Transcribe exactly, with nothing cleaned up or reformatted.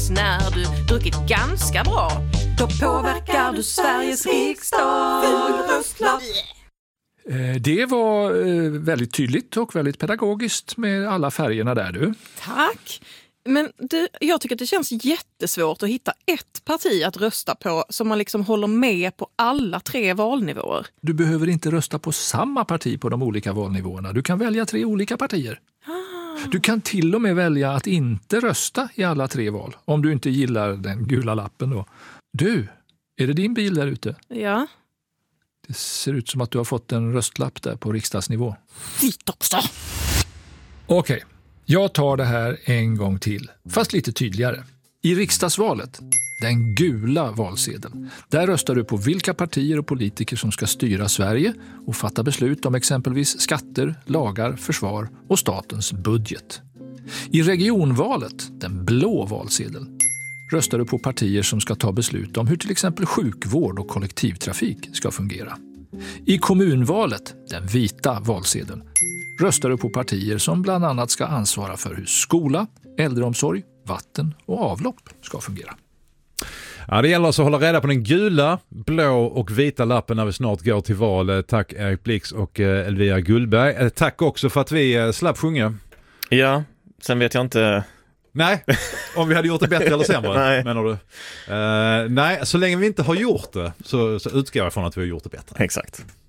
dags när du druckit ganska bra. Då påverkar du Sveriges riksdag. Ful röstlapp. Det var väldigt tydligt och väldigt pedagogiskt med alla färgerna där, du. Tack. Men du, jag tycker att det känns jättesvårt att hitta ett parti att rösta på som man liksom håller med på alla tre valnivåer. Du behöver inte rösta på samma parti på de olika valnivåerna. Du kan välja tre olika partier. Ah. Du kan till och med välja att inte rösta i alla tre val, om du inte gillar den gula lappen då. Du, är det din bil där ute? Ja. Det ser ut som att du har fått en röstlapp där på riksdagsnivå. Skit också! Okej, jag tar det här en gång till, fast lite tydligare. I riksdagsvalet, den gula valsedeln, där röstar du på vilka partier och politiker som ska styra Sverige och fatta beslut om exempelvis skatter, lagar, försvar och statens budget. I regionvalet, den blå valsedeln, röstar du på partier som ska ta beslut om hur till exempel sjukvård och kollektivtrafik ska fungera. I kommunvalet, den vita valsedeln, röstar du på partier som bland annat ska ansvara för hur skola, äldreomsorg, vatten och avlopp ska fungera. Ja, det gäller alltså att hålla reda på den gula, blå och vita lappen när vi snart går till val. Tack Erik Blix och Elvira Gullberg. Tack också för att vi slapp sjunga. Ja, sen vet jag inte... Nej, om vi hade gjort det bättre eller sämre, nej. menar du? Uh, nej, så länge vi inte har gjort det så, så utgår jag från att vi har gjort det bättre. Exakt.